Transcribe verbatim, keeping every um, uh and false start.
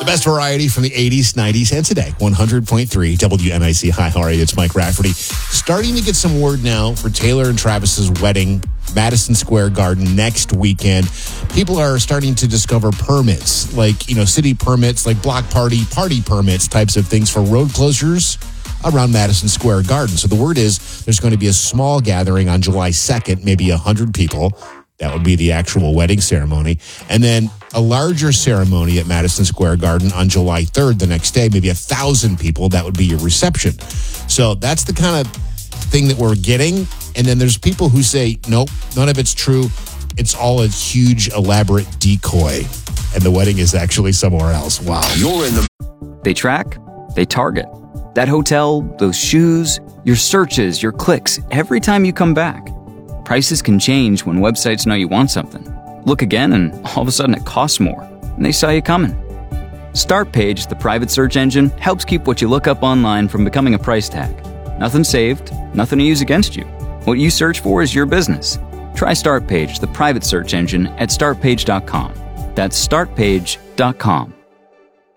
The best variety from the eighties, nineties, and today. one hundred point three W N I C. Hi, how are you? It's Mike Rafferty. Starting to get some word now for Taylor and Travis's wedding, Madison Square Garden, next weekend. People are starting to discover permits, like, you know, city permits, like block party, party permits, types of things for road closures around Madison Square Garden. So the word is there's going to be a small gathering on July second, maybe one hundred people. That would be the actual wedding ceremony. And then a larger ceremony at Madison Square Garden on July third, the next day, maybe a thousand people. That would be your reception. So that's the kind of thing that we're getting. And then there's people who say, nope, none of it's true. It's all a huge, elaborate decoy. And the wedding is actually somewhere else. Wow. You're in the... They track, they target. That hotel, those shoes, your searches, your clicks, every time you come back. Prices can change when websites know you want something. Look again and all of a sudden it costs more, and they saw you coming. Startpage, the private search engine, helps keep what you look up online from becoming a price tag. Nothing saved, nothing to use against you. What you search for is your business. Try Startpage, the private search engine, at startpage dot com. That's startpage dot com.